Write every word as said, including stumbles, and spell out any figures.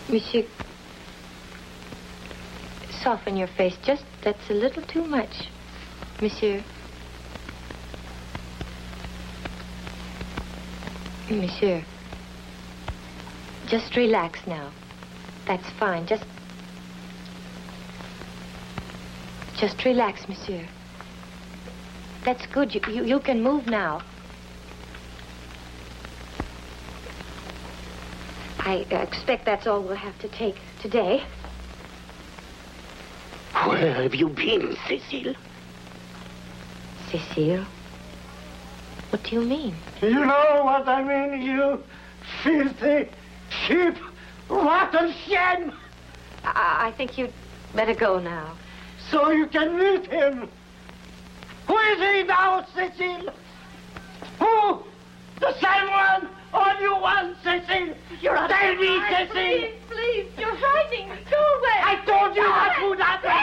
Monsieur, soften your face. Just, that's a little too much. Monsieur. Monsieur. Just relax now. That's fine. Just... Just relax, monsieur. That's good. You, you, you can move now. I uh, expect that's all we'll have to take today. Where have you been, Cecile? Cecile? What do you mean? You know what I mean, you filthy, cheap, rotten shame! I, I think you'd better go now. So you can meet him. Who is he now, Cecile? Who? The same one? All you want, Cecile? You're out Tell of me, mind. Cecile! Please, please, you're frightening me. Go away. I told you what would happen!